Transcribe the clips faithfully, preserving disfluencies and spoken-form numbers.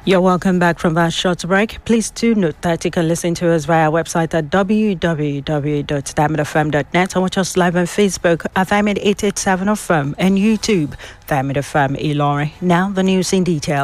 You're welcome back from that short break. Please do note that you can listen to us via our website at w w w dot diamond f m dot net and watch us live on Facebook at Diamond eight eight seven F M and YouTube, Diamond F M Ilori. Now the news in detail.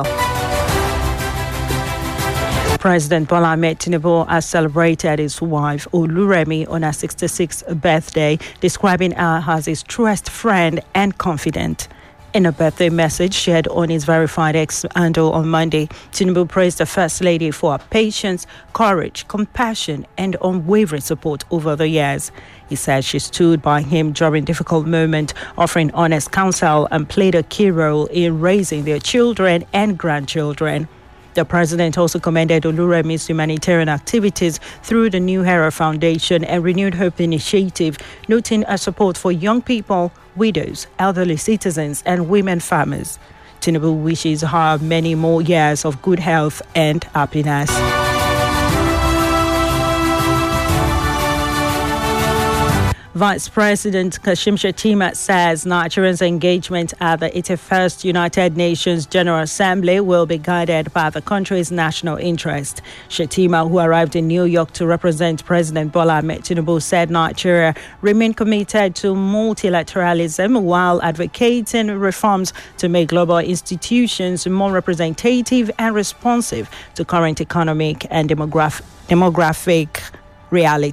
President Bola Ahmed Tinubu has celebrated his wife Oluremi on her sixty-sixth birthday, describing her as his truest friend and confidant. In a birthday message shared on his verified X handle on Monday, Tinubu praised the First Lady for her patience, courage, compassion, and unwavering support over the years. He said she stood by him during difficult moments, offering honest counsel and played a key role in raising their children and grandchildren. The president also commended Oluremi's humanitarian activities through the New Era Foundation and Renewed Hope Initiative, noting her support for young people, widows, elderly citizens, and women farmers. Tinubu wishes her many more years of good health and happiness. Vice President Kashim Shettima says Nigeria's engagement at the eighty-first United Nations General Assembly will be guided by the country's national interest. Shettima, who arrived in New York to represent President Bola Ahmed Tinubu, said Nigeria remained committed to multilateralism while advocating reforms to make global institutions more representative and responsive to current economic and demograph- demographic realities.